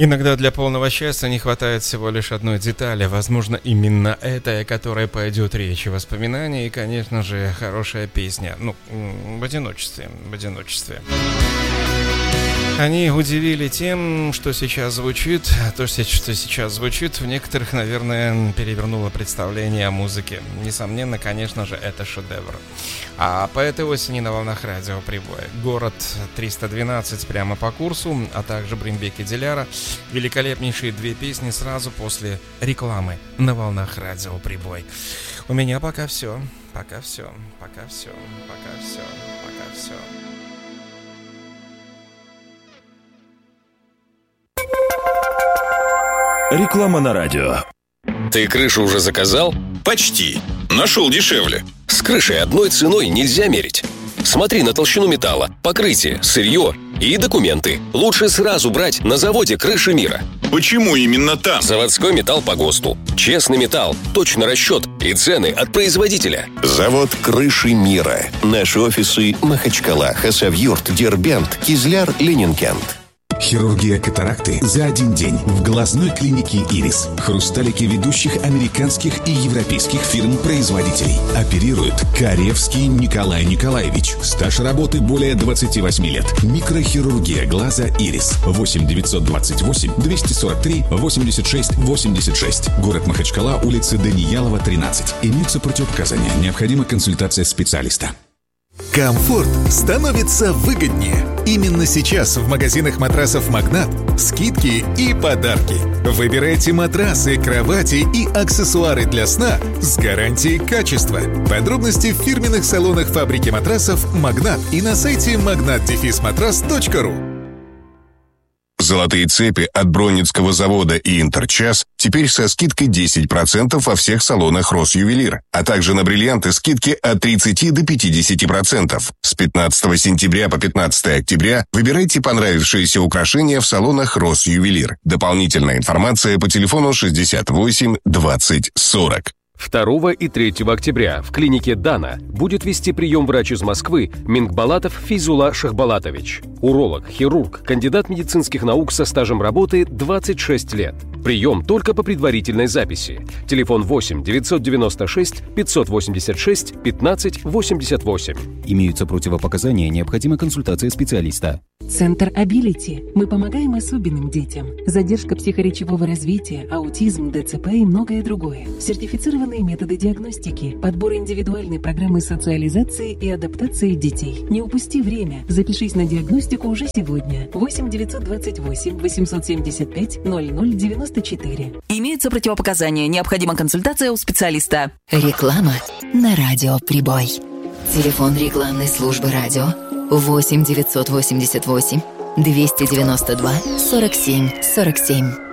Иногда для полного счастья не хватает всего лишь одной детали. Возможно, именно этой, о которой пойдет речь. Воспоминания и, конечно же, хорошая песня. Ну, в одиночестве. Они удивили тем, что сейчас звучит. То, что сейчас звучит, в некоторых, наверное, перевернуло представление о музыке. Несомненно, конечно же, это шедевр. А по этой осени на волнах радио прибой. Город 312 прямо по курсу, а также Бримбек и Диляра. Великолепнейшие две песни сразу после рекламы на волнах радио прибой. У меня пока все. Пока все. Реклама на радио. Ты крышу уже заказал? Почти. Нашел дешевле. С крышей одной ценой нельзя мерить. Смотри на толщину металла, покрытие, сырье и документы. Лучше сразу брать на заводе «Крыши мира». Почему именно там? Заводской металл по ГОСТу. Честный металл, точный расчет и цены от производителя. Завод «Крыши мира». Наши офисы Махачкала, Хасавюрт, Дербент, Кизляр, Ленинкент. Хирургия катаракты за один день в глазной клинике «Ирис». Хрусталики ведущих американских и европейских фирм-производителей. Оперирует Каревский Николай Николаевич. Стаж работы более 28 лет. Микрохирургия глаза «Ирис». 8 928 243 86 86. Город Махачкала, улица Даниялова, 13. Имеются противопоказания. Необходима консультация специалиста. Комфорт становится выгоднее. Именно сейчас в магазинах матрасов «Магнат» скидки и подарки. Выбирайте матрасы, кровати и аксессуары для сна с гарантией качества. Подробности в фирменных салонах фабрики матрасов «Магнат» и на сайте magnat-matras.ru. Золотые цепи от Бронницкого завода и Интерчас теперь со скидкой 10% во всех салонах «Росювелир», а также на бриллианты скидки от 30 до 50%. С 15 сентября по 15 октября выбирайте понравившиеся украшения в салонах «Росювелир». Дополнительная информация по телефону 68 20 40. 2 и 3 октября в клинике «Дана» будет вести прием врач из Москвы Мингбалатов Фейзула Шахбалатович. Уролог, хирург, кандидат медицинских наук со стажем работы 26 лет. Прием только по предварительной записи. Телефон 8 996 586 15 88. Имеются противопоказания, необходима консультация специалиста. Центр Ability. Мы помогаем особенным детям. Задержка психоречевого развития, аутизм, ДЦП и многое другое. Сертифицированные методы диагностики, подбор индивидуальной программы социализации и адаптации детей. Не упусти время. Запишись на диагностику уже сегодня. 8 928 875 0094. Имеются противопоказания. Необходима консультация у специалиста. Реклама на радио «Прибой». Телефон рекламной службы радио 8 988 292 47 47.